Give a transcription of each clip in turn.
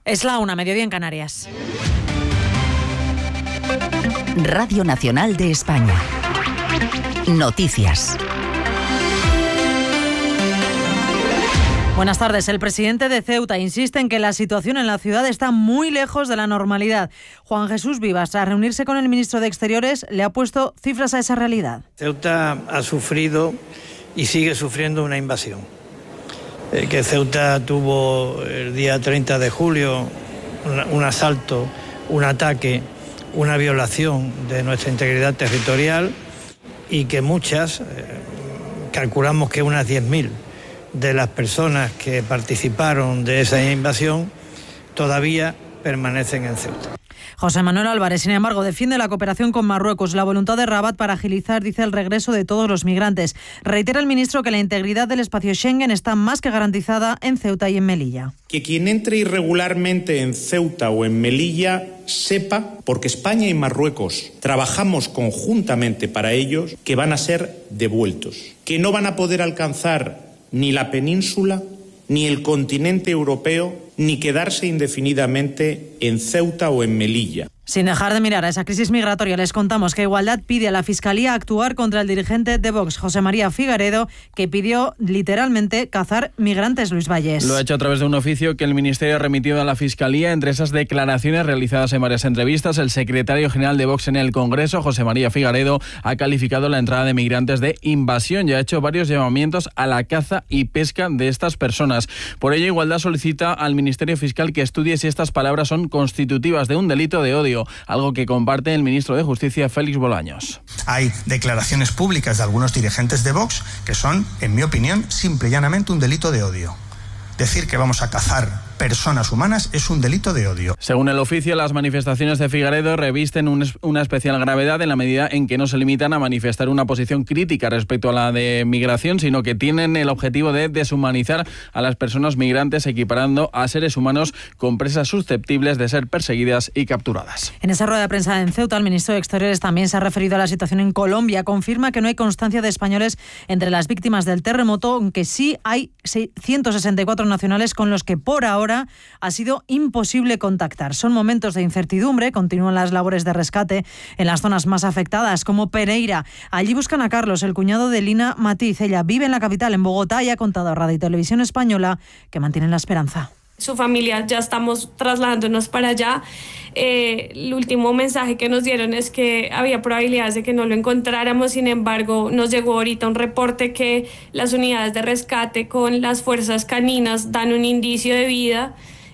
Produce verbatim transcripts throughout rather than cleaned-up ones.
Es la una, mediodía en Canarias. Radio Nacional de España. Noticias. Buenas tardes. El presidente de Ceuta insiste en que la situación en la ciudad está muy lejos de la normalidad. Juan Jesús Vivas, tras reunirse con el ministro de Exteriores, le ha puesto cifras a esa realidad. Ceuta ha sufrido y sigue sufriendo una invasión. Eh, que Ceuta tuvo el día treinta de julio un, un asalto, un ataque, una violación de nuestra integridad territorial y que muchas, eh, calculamos que unas diez mil de las personas que participaron de esa invasión todavía permanecen en Ceuta. José Manuel Álvarez, sin embargo, defiende la cooperación con Marruecos, la voluntad de Rabat para agilizar, dice, el regreso de todos los migrantes. Reitera el ministro que la integridad del espacio Schengen está más que garantizada en Ceuta y en Melilla. Que quien entre irregularmente en Ceuta o en Melilla sepa, porque España y Marruecos trabajamos conjuntamente para ellos, que van a ser devueltos, que no van a poder alcanzar ni la península, ni el continente europeo, ni quedarse indefinidamente en Ceuta o en Melilla. Sin dejar de mirar a esa crisis migratoria, les contamos que Igualdad pide a la Fiscalía actuar contra el dirigente de Vox, José María Figaredo, que pidió literalmente cazar migrantes. Luis Valles. Lo ha hecho a través de un oficio que el Ministerio ha remitido a la Fiscalía. Entre esas declaraciones realizadas en varias entrevistas, el secretario general de Vox en el Congreso, José María Figaredo, ha calificado la entrada de migrantes de invasión y ha hecho varios llamamientos a la caza y pesca de estas personas. Por ello, Igualdad solicita al Ministerio Fiscal que estudie si estas palabras son constitutivas de un delito de odio, algo que comparte el ministro de Justicia, Félix Bolaños. Hay declaraciones públicas de algunos dirigentes de Vox que son, en mi opinión, simple y llanamente un delito de odio. Decir que vamos a cazar personas humanas es un delito de odio. Según el oficio, las manifestaciones de Figaredo revisten un, una especial gravedad en la medida en que no se limitan a manifestar una posición crítica respecto a la de migración, sino que tienen el objetivo de deshumanizar a las personas migrantes, equiparando a seres humanos con presas susceptibles de ser perseguidas y capturadas. En esa rueda de prensa en Ceuta, el ministro de Exteriores también se ha referido a la situación en Colombia. Confirma que no hay constancia de españoles entre las víctimas del terremoto, aunque sí hay ciento sesenta y cuatro nacionales con los que por ahora ha sido imposible contactar. Son momentos de incertidumbre, continúan las labores de rescate en las zonas más afectadas, como Pereira. Allí buscan a Carlos, el cuñado de Lina Matiz. Ella vive en la capital, en Bogotá, y ha contado a Radio y Televisión Española que mantienen la esperanza. Su familia, ya estamos trasladándonos para allá. Eh, el último mensaje que nos dieron es que había probabilidades de que no lo encontráramos. Sin embargo, nos llegó ahorita un reporte que las unidades de rescate con las fuerzas caninas dan un indicio de vida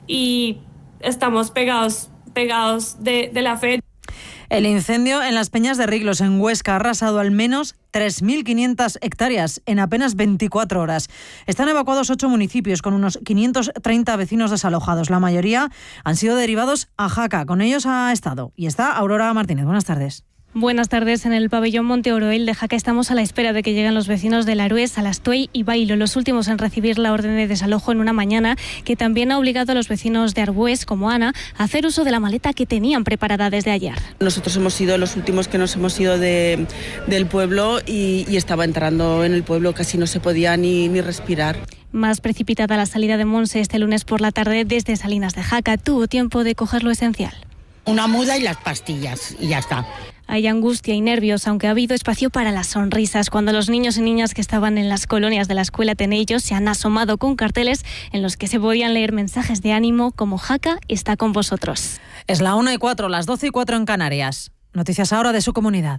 y estamos pegados, pegados de, de la fe. El incendio en las Peñas de Riglos, en Huesca, ha arrasado al menos tres mil quinientas hectáreas en apenas veinticuatro horas. Están evacuados ocho municipios con unos quinientos treinta vecinos desalojados. La mayoría han sido derivados a Jaca. Con ellos ha estado y está Aurora Martínez. Buenas tardes. Buenas tardes. En el pabellón Monte Oroel de Jaca estamos a la espera de que lleguen los vecinos de Larués, Alastuey y Bailo, los últimos en recibir la orden de desalojo en una mañana que también ha obligado a los vecinos de Arbués, como Ana, a hacer uso de la maleta que tenían preparada desde ayer. Nosotros hemos sido los últimos que nos hemos ido de, del pueblo y, y estaba entrando en el pueblo, casi no se podía ni, ni respirar. Más precipitada la salida de Monse este lunes por la tarde desde Salinas de Jaca. Tuvo tiempo de coger lo esencial. Una muda y las pastillas y ya está. Hay angustia y nervios, aunque ha habido espacio para las sonrisas cuando los niños y niñas que estaban en las colonias de la escuela Tenellos se han asomado con carteles en los que se podían leer mensajes de ánimo como Jaca está con vosotros. Es la una y cuatro, las doce y cuatro en Canarias. Noticias ahora de su comunidad.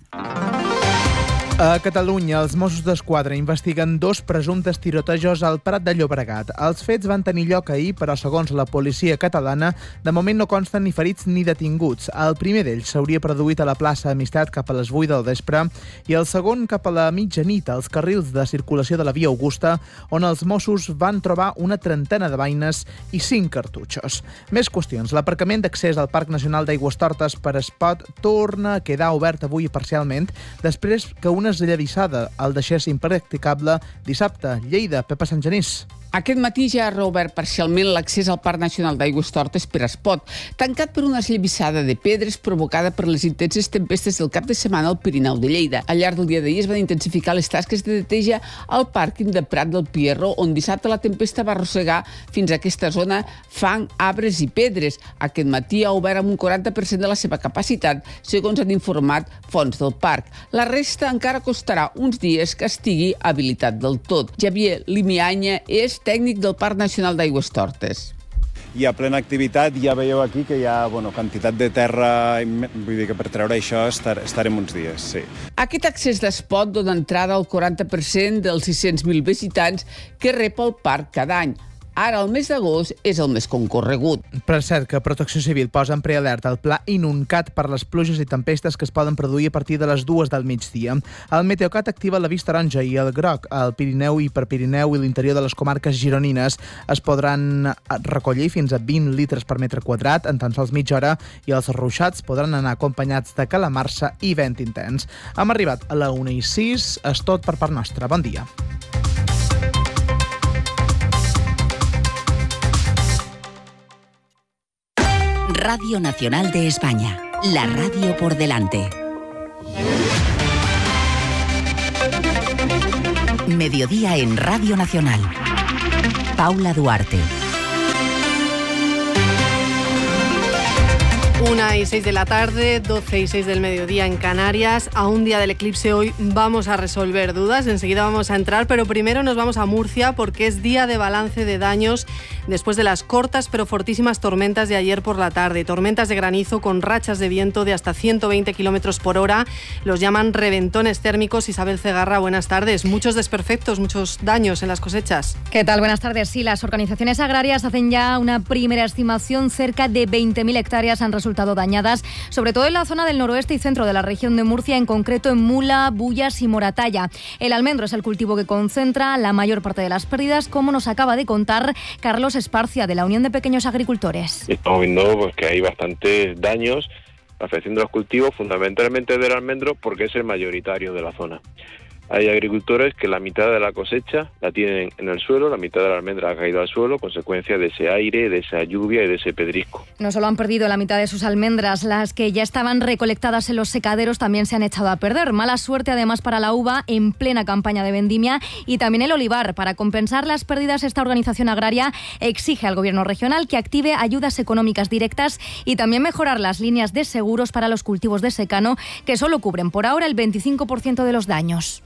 A Catalunya, els Mossos d'Esquadra investiguen dos presumptes tirotejos al Prat de Llobregat. Els fets van tenir lloc ahir, però segons la policia catalana, de moment no consten ni ferits ni detinguts. El primer d'ells s'hauria produït a la plaça Amistat cap a les vuit del vespre i el segon cap a la mitjanit als carrils de circulació de la Via Augusta, on els Mossos van trobar una trentena de beines i cinc cartutxos. Més qüestions. L'aparcament d'accés al Parc Nacional d'Aigüestortes per Espot torna a quedar obert avui parcialment, després que una esllavissada el deixés impracticable dissabte. Lleida, Pepa Sant Genís. Aquest matí ja ha reobert parcialment l'accés al Parc Nacional d'Aigüestortes per Espot, tancat per una esllavissada de pedres provocada per les intenses tempestes del cap de setmana al Pirineu de Lleida. Al llarg del dia d'ahir es van intensificar les tasques de neteja al pàrquing de Prat del Pierro, on dissabte la tempesta va arrossegar fins a aquesta zona fang, arbres i pedres. Aquest matí ha obert amb un quaranta per cent de la seva capacitat, segons han informat fonts del parc. La resta encara costarà uns dies que estigui habilitat del tot. Javier Limianya és tècnic del Parc Nacional d'Aigüestortes. I a plena activitat ja veieu aquí que hi ha bueno, quantitat de terra, vull dir que per treure això estar, estarem uns dies, sí. Aquest accés d'Espot dona entrada al quaranta per cent dels sis-cents mil visitants que rep el parc cada any. Ara, el mes d'agost, és el més concorregut. Per cert, que Protecció Civil posa en prealerta el pla Inuncat per les pluges i tempestes que es poden produir a partir de les dues del migdia. El Meteocat activa l'avís taronja i el groc. Al Pirineu i per Pirineu i l'interior de les comarques gironines es podran recollir fins a vint litres per metre quadrat en tan sols mitja hora i els ruixats podran anar acompanyats de calamarsa i vent intens. Hem arribat a la una i sis. És tot per part nostra. Bon dia. Radio Nacional de España, la radio por delante. Mediodía en Radio Nacional. Paula Duarte. Una y seis de la tarde, doce y seis del mediodía en Canarias. A un día del eclipse hoy vamos a resolver dudas. Enseguida vamos a entrar, pero primero nos vamos a Murcia porque es día de balance de daños después de las cortas pero fortísimas tormentas de ayer por la tarde. Tormentas de granizo con rachas de viento de hasta ciento veinte kilómetros por hora. Los llaman reventones térmicos. Isabel Cegarra, buenas tardes. Muchos desperfectos, muchos daños en las cosechas. ¿Qué tal? Buenas tardes. Sí, las organizaciones agrarias hacen ya una primera estimación. Cerca de veinte mil hectáreas han resultado dañadas, sobre todo en la zona del noroeste y centro de la región de Murcia, en concreto en Mula, Bullas y Moratalla. El almendro es el cultivo que concentra la mayor parte de las pérdidas, como nos acaba de contar Carlos Esparcia, de la Unión de Pequeños Agricultores. Estamos viendo pues, que hay bastantes daños afectando los cultivos, fundamentalmente del almendro, porque es el mayoritario de la zona. Hay agricultores que la mitad de la cosecha la tienen en el suelo, la mitad de la almendra ha caído al suelo, consecuencia de ese aire, de esa lluvia y de ese pedrisco. No solo han perdido la mitad de sus almendras, las que ya estaban recolectadas en los secaderos también se han echado a perder. Mala suerte además para la uva en plena campaña de vendimia y también el olivar. Para compensar las pérdidas, esta organización agraria exige al gobierno regional que active ayudas económicas directas y también mejorar las líneas de seguros para los cultivos de secano, que solo cubren por ahora el veinticinco por ciento de los daños.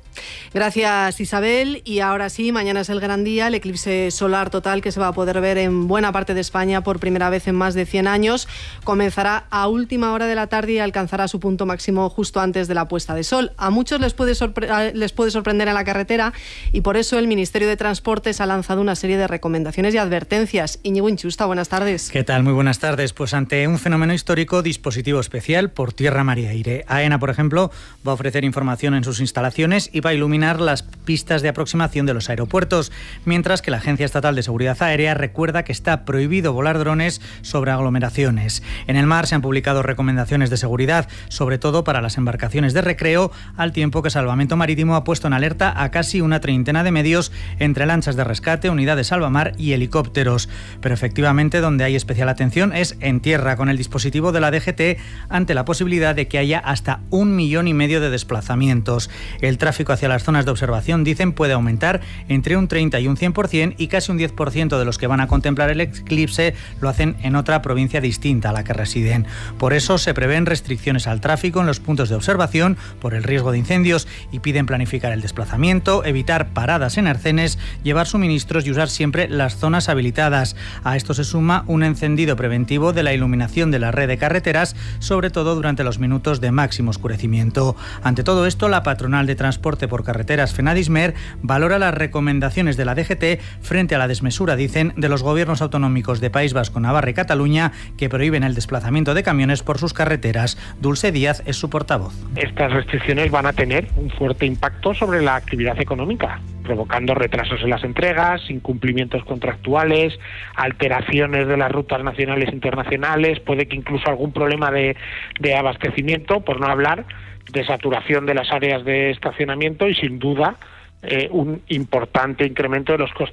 Gracias, Isabel. Y ahora sí, mañana es el gran día, el eclipse solar total que se va a poder ver en buena parte de España por primera vez en más de cien años. Comenzará a última hora de la tarde y alcanzará su punto máximo justo antes de la puesta de sol. A muchos les puede, sorpre- les puede sorprender en la carretera y por eso el Ministerio de Transportes ha lanzado una serie de recomendaciones y advertencias. Íñigo Inchusta, buenas tardes. ¿Qué tal? Muy buenas tardes. Pues ante un fenómeno histórico, dispositivo especial por tierra, mar y aire. AENA, por ejemplo, va a ofrecer información en sus instalaciones y va a iluminar las pistas de aproximación de los aeropuertos, mientras que la Agencia Estatal de Seguridad Aérea recuerda que está prohibido volar drones sobre aglomeraciones. En el mar se han publicado recomendaciones de seguridad, sobre todo para las embarcaciones de recreo, al tiempo que Salvamento Marítimo ha puesto en alerta a casi una treintena de medios entre lanchas de rescate, unidades salvamar y helicópteros. Pero efectivamente donde hay especial atención es en tierra, con el dispositivo de la D G T ante la posibilidad de que haya hasta un millón y medio de desplazamientos. El tráfico hacia las zonas de observación, dicen, puede aumentar entre un treinta y un cien por ciento y casi un diez por ciento de los que van a contemplar el eclipse lo hacen en otra provincia distinta a la que residen. Por eso se prevén restricciones al tráfico en los puntos de observación por el riesgo de incendios y piden planificar el desplazamiento, evitar paradas en arcenes, llevar suministros y usar siempre las zonas habilitadas. A esto se suma un encendido preventivo de la iluminación de la red de carreteras, sobre todo durante los minutos de máximo oscurecimiento. Ante todo esto, la patronal de transporte por carreteras FENADISMER valora las recomendaciones de la D G T frente a la desmesura, dicen, de los gobiernos autonómicos de País Vasco, Navarra y Cataluña, que prohíben el desplazamiento de camiones por sus carreteras. Dulce Díaz es su portavoz. Estas restricciones van a tener un fuerte impacto sobre la actividad económica, provocando retrasos en las entregas, incumplimientos contractuales, alteraciones de las rutas nacionales e internacionales, puede que incluso algún problema de, de abastecimiento, por no hablar de saturación de las áreas de estacionamiento y sin duda eh, un importante incremento de los costes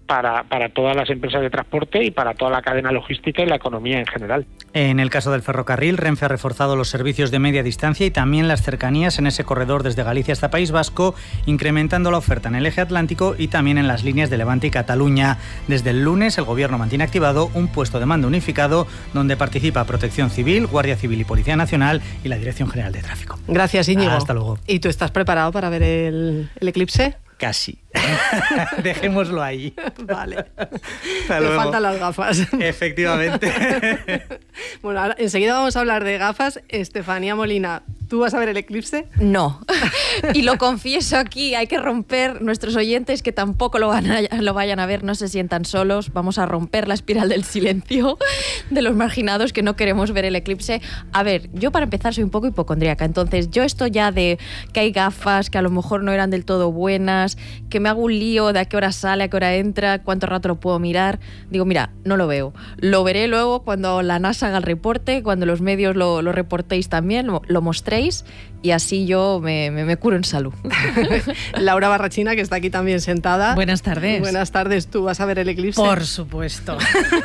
para, para todas las empresas de transporte y para toda la cadena logística y la economía en general. En el caso del ferrocarril, Renfe ha reforzado los servicios de media distancia y también las cercanías en ese corredor desde Galicia hasta País Vasco, incrementando la oferta en el eje atlántico y también en las líneas de Levante y Cataluña. Desde el lunes, el Gobierno mantiene activado un puesto de mando unificado donde participa Protección Civil, Guardia Civil y Policía Nacional y la Dirección General de Tráfico. Gracias, Íñigo. Hasta luego. ¿Y tú estás preparado para ver el, el eclipse? Casi. Dejémoslo ahí. Vale. Te faltan las gafas. Efectivamente. Bueno, ahora, enseguida vamos a hablar de gafas. Estefanía Molina, ¿tú vas a ver el eclipse? No. Y lo confieso aquí, hay que romper, nuestros oyentes que tampoco lo, van a, lo vayan a ver, no se sientan solos. Vamos a romper la espiral del silencio de los marginados que no queremos ver el eclipse. A ver, yo para empezar soy un poco hipocondríaca, entonces yo esto ya de que hay gafas que a lo mejor no eran del todo buenas, que me hago un lío de a qué hora sale, a qué hora entra, cuánto rato lo puedo mirar. Digo, mira, no lo veo. Lo veré luego cuando la NASA haga el reporte, cuando los medios lo, lo reportéis también, lo, lo mostréis y así yo me, me, me curo en salud. Laura Barrachina, que está aquí también sentada. Buenas tardes. Buenas tardes. ¿Tú vas a ver el eclipse? Por supuesto.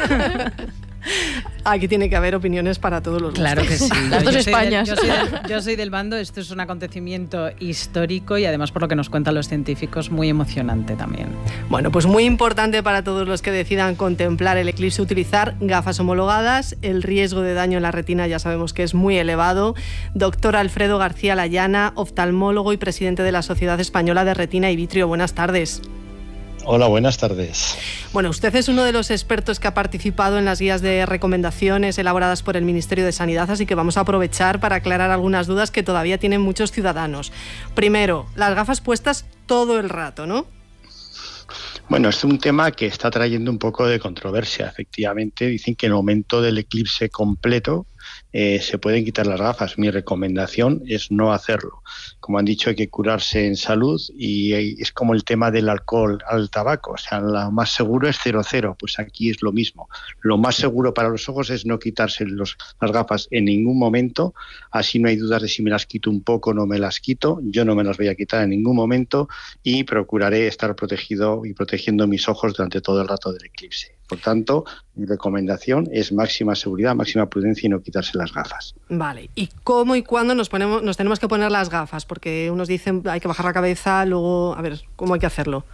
Aquí tiene que haber opiniones para todos los Claro gustos. que sí. Las dos yo soy Españas. Del, yo, soy del, yo soy del bando, esto es un acontecimiento histórico y además por lo que nos cuentan los científicos muy emocionante también. Bueno, pues muy importante para todos los que decidan contemplar el eclipse utilizar gafas homologadas. El riesgo de daño en la retina ya sabemos que es muy elevado. Doctor Alfredo García Layana, oftalmólogo y presidente de la Sociedad Española de Retina y Vitrio. Buenas tardes. Hola, buenas tardes. Bueno, usted es uno de los expertos que ha participado en las guías de recomendaciones elaboradas por el Ministerio de Sanidad, así que vamos a aprovechar para aclarar algunas dudas que todavía tienen muchos ciudadanos. Primero, las gafas puestas todo el rato, ¿no? Bueno, es un tema que está trayendo un poco de controversia. Efectivamente, dicen que en el momento del eclipse completo eh, se pueden quitar las gafas. Mi recomendación es no hacerlo. Como han dicho, hay que curarse en salud y es como el tema del alcohol al tabaco. O sea, lo más seguro es cero cero. Pues aquí es lo mismo. Lo más seguro para los ojos es no quitarse los, las gafas en ningún momento. Así no hay dudas de si me las quito un poco o no me las quito. Yo no me las voy a quitar en ningún momento y procuraré estar protegido y protegiendo mis ojos durante todo el rato del eclipse. Por tanto, mi recomendación es máxima seguridad, máxima prudencia y no quitarse las gafas. Vale. ¿Y cómo y cuándo nos ponemos, nos tenemos que poner las gafas? Porque unos dicen hay que bajar la cabeza, luego, a ver, ¿cómo hay que hacerlo?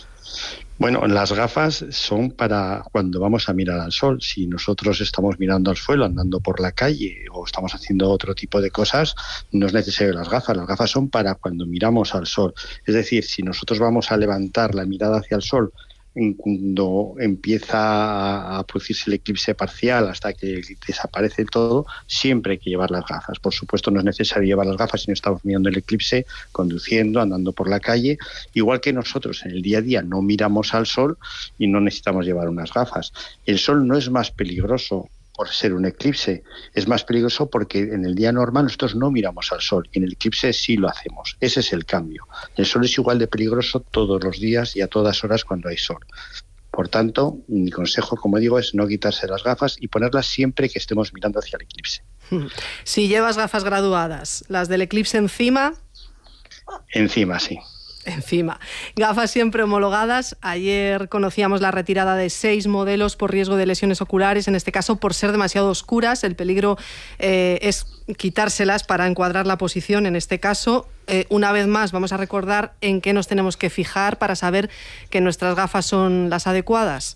Bueno, las gafas son para cuando vamos a mirar al sol. Si nosotros estamos mirando al suelo, andando por la calle o estamos haciendo otro tipo de cosas, no es necesario las gafas. Las gafas son para cuando miramos al sol. Es decir, si nosotros vamos a levantar la mirada hacia el sol cuando empieza a producirse el eclipse parcial hasta que desaparece todo, siempre hay que llevar las gafas. Por supuesto, no es necesario llevar las gafas si no estamos mirando el eclipse, conduciendo, andando por la calle. Igual que nosotros en el día a día no miramos al sol y no necesitamos llevar unas gafas. El sol no es más peligroso por ser un eclipse, es más peligroso porque en el día normal nosotros no miramos al sol y en el eclipse sí lo hacemos. Ese es el cambio. El sol es igual de peligroso todos los días y a todas horas cuando hay sol. Por tanto, mi consejo, como digo, es no quitarse las gafas y ponerlas siempre que estemos mirando hacia el eclipse. Si llevas gafas graduadas, las del eclipse encima... Encima, sí. Encima. Gafas siempre homologadas. Ayer conocíamos la retirada de seis modelos por riesgo de lesiones oculares, en este caso por ser demasiado oscuras. El peligro eh, es quitárselas para encuadrar la posición en este caso. Eh, una vez más, vamos a recordar en qué nos tenemos que fijar para saber que nuestras gafas son las adecuadas.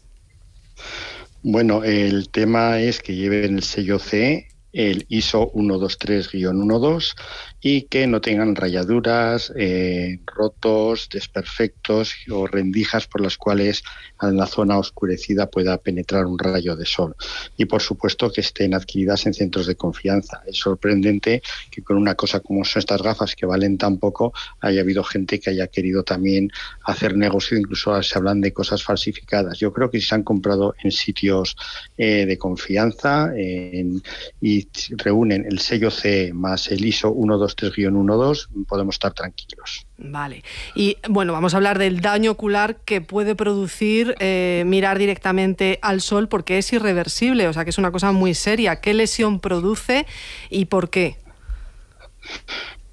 Bueno, el tema es que lleven el sello C E, el I S O ciento veintitrés guion doce y que no tengan rayaduras, eh, rotos, desperfectos o rendijas por las cuales en la zona oscurecida pueda penetrar un rayo de sol. Y por supuesto que estén adquiridas en centros de confianza. Es sorprendente que con una cosa como son estas gafas que valen tan poco haya habido gente que haya querido también hacer negocio, incluso se hablan de cosas falsificadas. Yo creo que si se han comprado en sitios eh, de confianza en, y reúnen el sello C E más el I S O ciento veintitrés guion doce, podemos estar tranquilos. Vale. Y bueno, vamos a hablar del daño ocular que puede producir eh, mirar directamente al sol, porque es irreversible, o sea que es una cosa muy seria. ¿Qué lesión produce y por qué?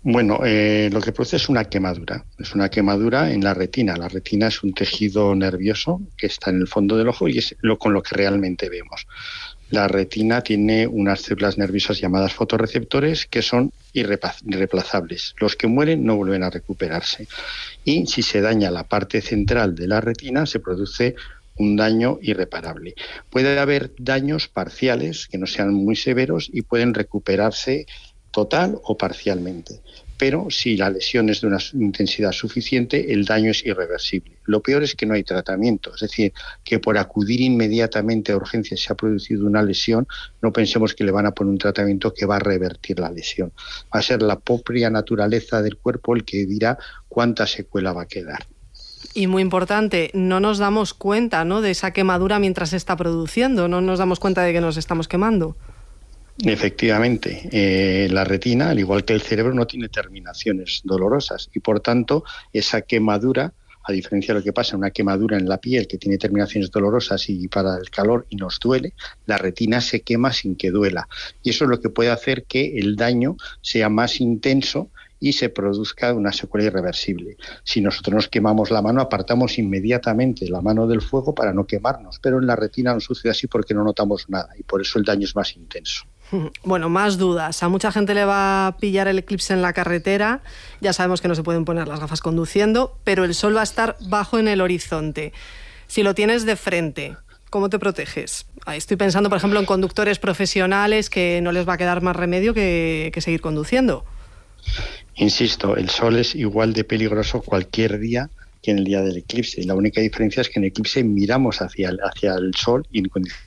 Bueno, eh, lo que produce es una quemadura. Es una quemadura en la retina. La retina es un tejido nervioso que está en el fondo del ojo y es lo con lo que realmente vemos. La retina tiene unas células nerviosas llamadas fotorreceptores que son irreemplazables. Los que mueren no vuelven a recuperarse. Y si se daña la parte central de la retina, se produce un daño irreparable. Puede haber daños parciales que no sean muy severos y pueden recuperarse total o parcialmente. Pero si la lesión es de una intensidad suficiente, el daño es irreversible. Lo peor es que no hay tratamiento, es decir, que por acudir inmediatamente a urgencias si ha producido una lesión, no pensemos que le van a poner un tratamiento que va a revertir la lesión. Va a ser la propia naturaleza del cuerpo el que dirá cuánta secuela va a quedar. Y muy importante, no nos damos cuenta, ¿no?, de esa quemadura mientras se está produciendo, no nos damos cuenta de que nos estamos quemando. Efectivamente, eh, la retina, al igual que el cerebro, no tiene terminaciones dolorosas y, por tanto, esa quemadura, a diferencia de lo que pasa, una quemadura en la piel que tiene terminaciones dolorosas y para el calor y nos duele, la retina se quema sin que duela. Y eso es lo que puede hacer que el daño sea más intenso y se produzca una secuela irreversible. Si nosotros nos quemamos la mano, apartamos inmediatamente la mano del fuego para no quemarnos, pero en la retina no sucede así porque no notamos nada y por eso el daño es más intenso. Bueno, más dudas. A mucha gente le va a pillar el eclipse en la carretera. Ya sabemos que no se pueden poner las gafas conduciendo, pero el sol va a estar bajo en el horizonte. Si lo tienes de frente, ¿cómo te proteges? Estoy pensando, por ejemplo, en conductores profesionales que no les va a quedar más remedio que, que seguir conduciendo. Insisto, el sol es igual de peligroso cualquier día que en el día del eclipse. Y la única diferencia es que en el eclipse miramos hacia el, hacia el sol y en condiciones.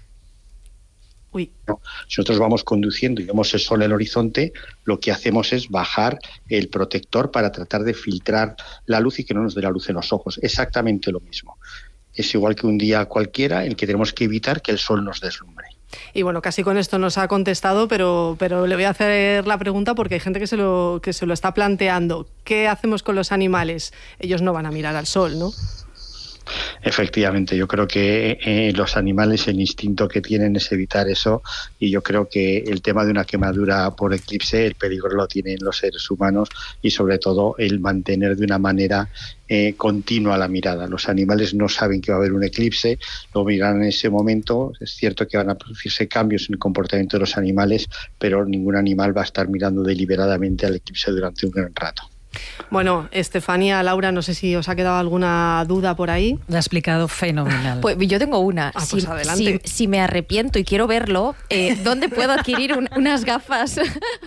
Uy. No. Si nosotros vamos conduciendo y vemos el sol en el horizonte, lo que hacemos es bajar el protector para tratar de filtrar la luz y que no nos dé la luz en los ojos. Exactamente lo mismo. Es igual que un día cualquiera en que tenemos que evitar que el sol nos deslumbre. Y bueno, casi con esto nos ha contestado, pero, pero le voy a hacer la pregunta porque hay gente que se lo, que se lo está planteando. ¿Qué hacemos con los animales? Ellos no van a mirar al sol, ¿no? Efectivamente, yo creo que eh, los animales, el instinto que tienen es evitar eso, y yo creo que el tema de una quemadura por eclipse, el peligro lo tienen los seres humanos y sobre todo el mantener de una manera eh, continua la mirada. Los animales no saben que va a haber un eclipse, lo miran en ese momento. Es cierto que van a producirse cambios en el comportamiento de los animales, pero ningún animal va a estar mirando deliberadamente al eclipse durante un gran rato. Bueno, Estefanía, Laura, no sé si os ha quedado alguna duda por ahí. Lo ha explicado fenomenal. Pues yo tengo una. Ah, si, pues adelante. Si, si me arrepiento y quiero verlo, eh, ¿dónde puedo adquirir un, unas gafas?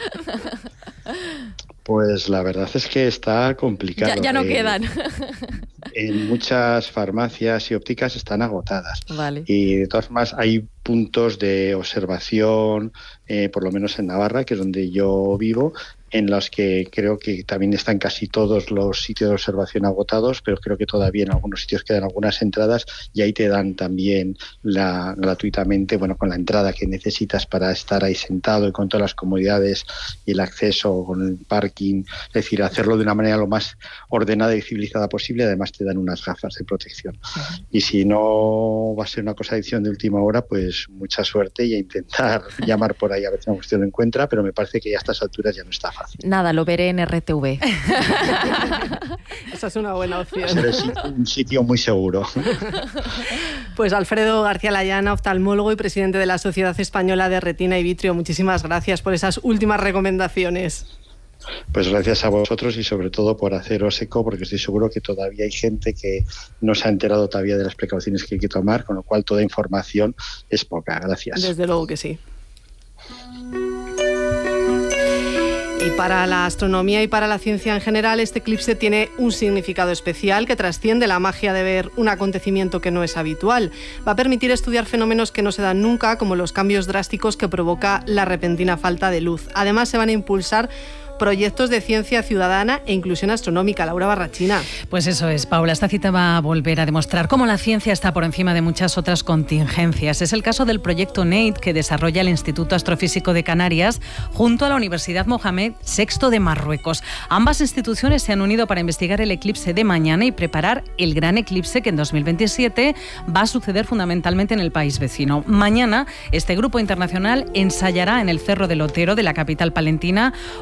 Pues la verdad es que está complicado. Ya, ya no eh, quedan. En muchas farmacias y ópticas están agotadas. Vale. Y de todas formas hay puntos de observación, eh, por lo menos en Navarra, que es donde yo vivo, en los que creo que también están casi todos los sitios de observación agotados, pero creo que todavía en algunos sitios quedan algunas entradas y ahí te dan también la, gratuitamente, bueno, con la entrada que necesitas para estar ahí sentado y con todas las comodidades y el acceso con el parking, es decir, hacerlo de una manera lo más ordenada y civilizada posible. Además te dan unas gafas de protección. Uh-huh. Y si no va a ser una cosa de edición de última hora, pues mucha suerte y a intentar llamar por ahí a ver si una cuestión lo encuentra, pero me parece que ya a estas alturas ya no está fácil. Nada, lo veré en R T V. Esa es una buena opción. Es un sitio muy seguro. Pues Alfredo García Layana, oftalmólogo y presidente de la Sociedad Española de Retina y Vitrio, muchísimas gracias por esas últimas recomendaciones. Pues gracias a vosotros y sobre todo por haceros eco, porque estoy seguro que todavía hay gente que no se ha enterado todavía de las precauciones que hay que tomar, con lo cual toda información es poca. Gracias. Desde luego que sí. Y para la astronomía y para la ciencia en general, este eclipse tiene un significado especial que trasciende la magia de ver un acontecimiento que no es habitual. Va a permitir estudiar fenómenos que no se dan nunca, como los cambios drásticos que provoca la repentina falta de luz. Además, se van a impulsar proyectos de ciencia ciudadana e inclusión astronómica. Laura Barrachina. Pues eso es, Paula. Esta cita va a volver a demostrar cómo la ciencia está por encima de muchas otras contingencias. Es el caso del proyecto NEIT que desarrolla el Instituto Astrofísico de Canarias junto a la Universidad Mohamed sexto de Marruecos. Ambas instituciones se han unido para investigar el eclipse de mañana y preparar el gran eclipse que en dos mil veintisiete va a suceder fundamentalmente en el país vecino. Mañana, este grupo internacional ensayará en el Cerro del Otero de la capital palentina una observación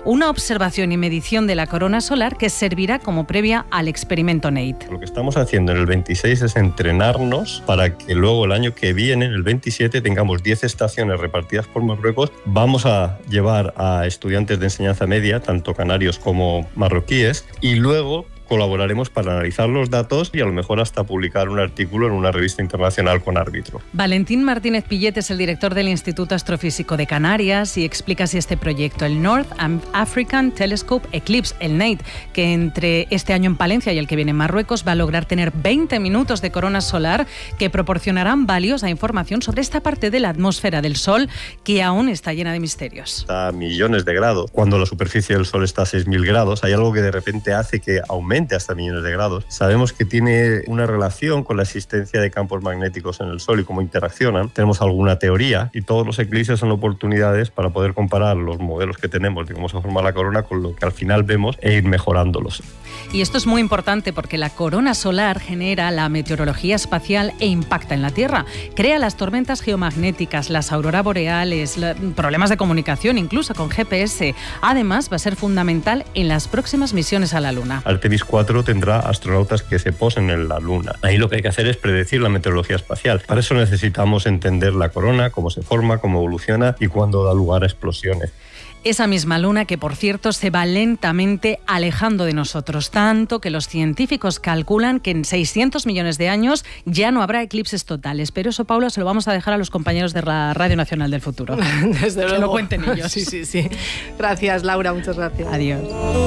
observación y medición de la corona solar que servirá como previa al experimento Nate. Lo que estamos haciendo en el veintiséis es entrenarnos para que luego el año que viene, en el veintisiete, tengamos diez estaciones repartidas por Marruecos. Vamos a llevar a estudiantes de enseñanza media, tanto canarios como marroquíes, y luego colaboraremos para analizar los datos y a lo mejor hasta publicar un artículo en una revista internacional con árbitro. Valentín Martínez Pillet es el director del Instituto Astrofísico de Canarias y explica si este proyecto, el North African Telescope Eclipse, el Nate, que entre este año en Palencia y el que viene en Marruecos va a lograr tener veinte minutos de corona solar que proporcionarán valiosa información sobre esta parte de la atmósfera del Sol que aún está llena de misterios. Está a millones de grados. Cuando la superficie del Sol está a seis mil grados, hay algo que de repente hace que aumente hasta millones de grados. Sabemos que tiene una relación con la existencia de campos magnéticos en el Sol y cómo interaccionan. Tenemos alguna teoría y todos los eclipses son oportunidades para poder comparar los modelos que tenemos de cómo se forma la corona con lo que al final vemos e ir mejorándolos. Y esto es muy importante porque la corona solar genera la meteorología espacial e impacta en la Tierra. Crea las tormentas geomagnéticas, las auroras boreales, problemas de comunicación, incluso con G P S. Además, va a ser fundamental en las próximas misiones a la Luna. Artemis cuatro tendrá astronautas que se posen en la Luna. Ahí lo que hay que hacer es predecir la meteorología espacial. Para eso necesitamos entender la corona, cómo se forma, cómo evoluciona y cuándo da lugar a explosiones. Esa misma luna que, por cierto, se va lentamente alejando de nosotros, tanto que los científicos calculan que en seiscientos millones de años ya no habrá eclipses totales. Pero eso, Paula, se lo vamos a dejar a los compañeros de la Radio Nacional del Futuro. Desde luego. Que lo cuenten ellos. Sí, sí, sí. Gracias, Laura, muchas gracias. Adiós.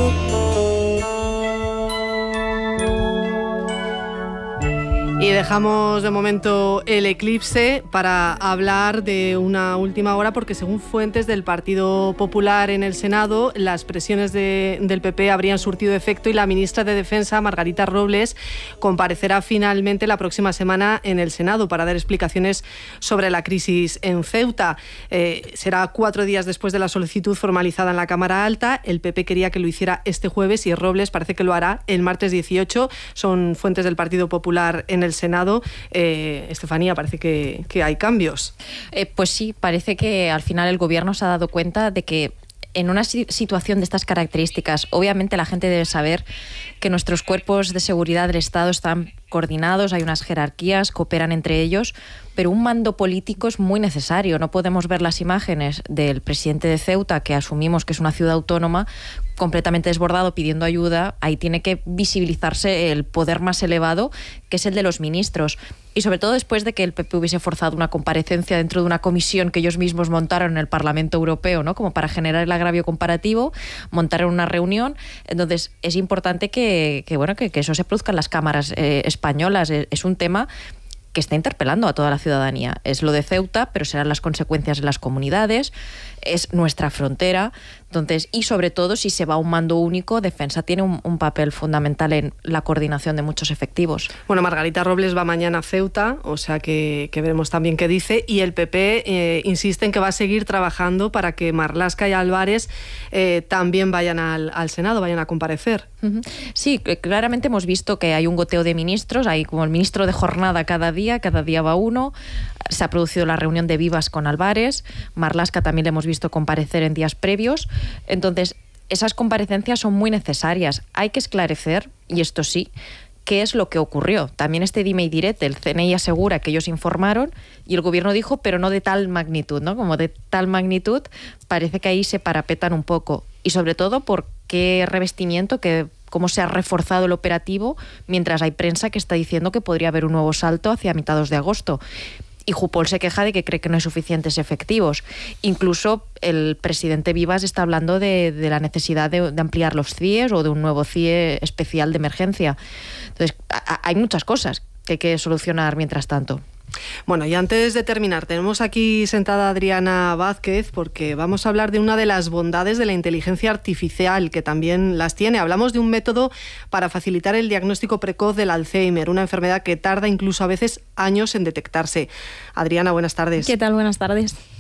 Y dejamos de momento el eclipse para hablar de una última hora, porque según fuentes del Partido Popular en el Senado, las presiones de, del P P habrían surtido efecto y la ministra de Defensa, Margarita Robles, comparecerá finalmente la próxima semana en el Senado para dar explicaciones sobre la crisis en Ceuta. Eh, será cuatro días después de la solicitud formalizada en la Cámara Alta. El P P quería que lo hiciera este jueves y Robles parece que lo hará el martes dieciocho. Son fuentes del Partido Popular en el Senado. Eh, Estefanía, parece que, que hay cambios. Eh, pues sí, parece que al final el Gobierno se ha dado cuenta de que en una situación de estas características, obviamente la gente debe saber que nuestros cuerpos de seguridad del Estado están coordinados, hay unas jerarquías, cooperan entre ellos, pero un mando político es muy necesario. No podemos ver las imágenes del presidente de Ceuta, que asumimos que es una ciudad autónoma, completamente desbordado pidiendo ayuda. Ahí tiene que visibilizarse el poder más elevado, que es el de los ministros. Y sobre todo después de que el P P hubiese forzado una comparecencia dentro de una comisión que ellos mismos montaron en el Parlamento Europeo, ¿no? Como para generar el agravio comparativo, montaron una reunión. Entonces es importante que, que, bueno, que, que eso se produzca en las cámaras eh, españolas. Es un tema que está interpelando a toda la ciudadanía. Es lo de Ceuta, pero serán las consecuencias en las comunidades, es nuestra frontera. Entonces, y sobre todo, si se va a un mando único, Defensa tiene un, un papel fundamental en la coordinación de muchos efectivos. Bueno, Margarita Robles va mañana a Ceuta, o sea que, que veremos también qué dice, y el P P eh, insiste en que va a seguir trabajando para que Marlaska y Álvarez eh, también vayan al, al Senado, vayan a comparecer. Sí, claramente hemos visto que hay un goteo de ministros, hay como el ministro de jornada cada día, cada día va uno. Se ha producido la reunión de Vivas con Álvarez, Marlaska también le hemos visto comparecer en días previos. Entonces, esas comparecencias son muy necesarias. Hay que esclarecer, y esto sí, qué es lo que ocurrió. También este dime y direte, el C N I asegura que ellos informaron y el Gobierno dijo, pero no de tal magnitud, ¿no? Como de tal magnitud, parece que ahí se parapetan un poco. Y sobre todo, por qué revestimiento, que cómo se ha reforzado el operativo, mientras hay prensa que está diciendo que podría haber un nuevo salto hacia mitades de agosto. Y Jupol se queja de que cree que no hay suficientes efectivos. Incluso el presidente Vivas está hablando de, de la necesidad de, de ampliar los C I E s o de un nuevo C I E especial de emergencia. Entonces, a, hay muchas cosas que hay que solucionar mientras tanto. Bueno, y antes de terminar, tenemos aquí sentada a Adriana Vázquez porque vamos a hablar de una de las bondades de la inteligencia artificial, que también las tiene. Hablamos de un método para facilitar el diagnóstico precoz del Alzheimer, una enfermedad que tarda incluso a veces años en detectarse. Adriana, buenas tardes. ¿Qué tal? Buenas tardes.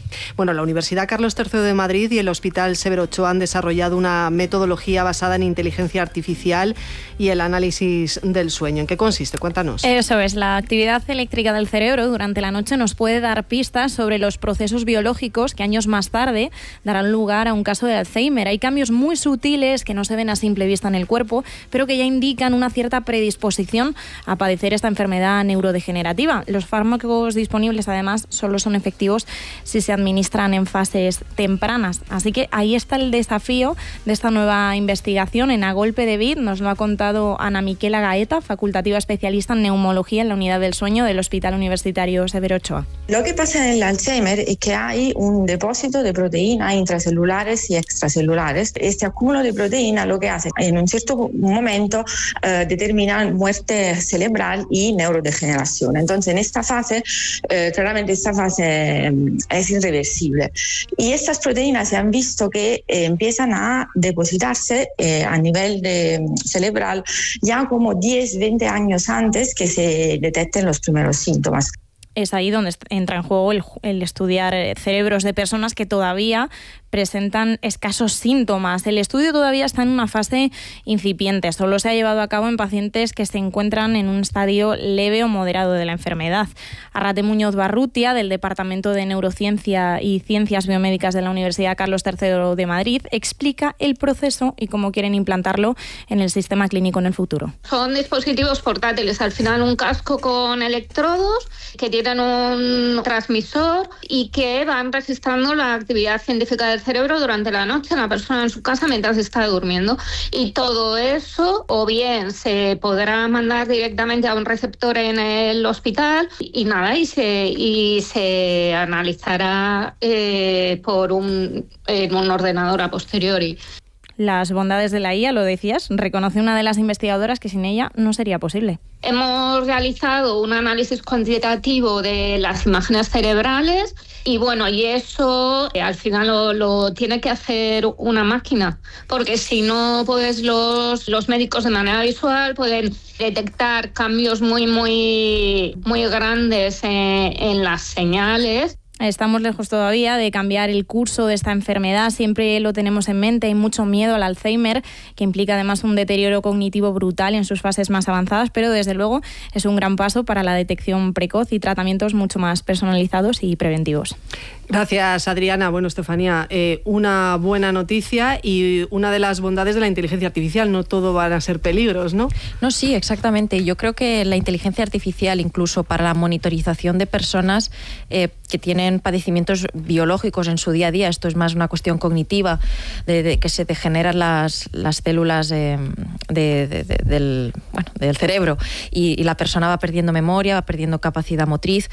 Bueno, la Universidad Carlos tercero de Madrid y el Hospital Severo Ochoa han desarrollado una metodología basada en inteligencia artificial y el análisis del sueño. ¿En qué consiste? Cuéntanos. Eso es, la actividad eléctrica del cerebro durante la noche nos puede dar pistas sobre los procesos biológicos que años más tarde darán lugar a un caso de Alzheimer. Hay cambios muy sutiles que no se ven a simple vista en el cuerpo, pero que ya indican una cierta predisposición a padecer esta enfermedad neurodegenerativa. Los fármacos disponibles, además, solo son efectivos si se administran en fases tempranas. Así que ahí está el desafío de esta nueva investigación. En A Golpe de Bit nos lo ha contado Ana Miquela Gaeta, facultativa especialista en neumología en la unidad del sueño del Hospital Universitario Severo Ochoa. Lo que pasa en el Alzheimer es que hay un depósito de proteínas intracelulares y extracelulares. Este acúmulo de proteína lo que hace en un cierto momento eh, determina muerte cerebral y neurodegeneración. Entonces en esta fase, eh, claramente esta fase eh, es irreversible. Y estas proteínas se han visto que eh, empiezan a depositarse eh, a nivel de, cerebral ya como diez, veinte años antes que se detecten los primeros síntomas. Es ahí donde entra en juego el, el estudiar cerebros de personas que todavía presentan escasos síntomas. El estudio todavía está en una fase incipiente. Solo se ha llevado a cabo en pacientes que se encuentran en un estadio leve o moderado de la enfermedad. Arrate Muñoz Barrutia, del Departamento de Neurociencia y Ciencias Biomédicas de la Universidad Carlos tercero de Madrid, explica el proceso y cómo quieren implantarlo en el sistema clínico en el futuro. Son dispositivos portátiles, al final un casco con electrodos que tienen un transmisor y que van registrando la actividad científica del cerebro durante la noche en la persona en su casa mientras está durmiendo. Y todo eso o bien se podrá mandar directamente a un receptor en el hospital y nada, y se, y se analizará eh, por un, en un ordenador a posteriori. Las bondades de la I A, lo decías, reconoce una de las investigadoras que sin ella no sería posible. Hemos realizado un análisis cuantitativo de las imágenes cerebrales y bueno, y eso eh, al final lo, lo tiene que hacer una máquina, porque si no, pues los, los médicos de manera visual pueden detectar cambios muy, muy, muy grandes en, en las señales. Estamos lejos todavía de cambiar el curso de esta enfermedad, siempre lo tenemos en mente, hay mucho miedo al Alzheimer, que implica además un deterioro cognitivo brutal en sus fases más avanzadas, pero desde luego es un gran paso para la detección precoz y tratamientos mucho más personalizados y preventivos. Gracias, Adriana. Bueno, Estefanía, eh, una buena noticia y una de las bondades de la inteligencia artificial, no todo van a ser peligros, ¿no? No, sí, exactamente. Yo creo que la inteligencia artificial, incluso para la monitorización de personas eh, que tienen padecimientos biológicos en su día a día, esto es más una cuestión cognitiva, de, de que se degeneran las, las células eh, de, de, de, del, bueno, del cerebro y, y la persona va perdiendo memoria, va perdiendo capacidad motriz.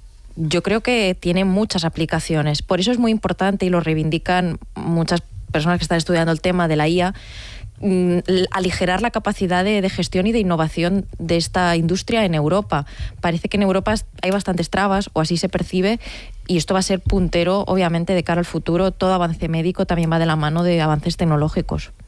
Yo creo que tiene muchas aplicaciones. Por eso es muy importante, y lo reivindican muchas personas que están estudiando el tema de la I A, aligerar la capacidad de, de gestión y de innovación de esta industria en Europa. Parece que en Europa hay bastantes trabas, o así se percibe, y esto va a ser puntero, obviamente, de cara al futuro. Todo avance médico también va de la mano de avances tecnológicos.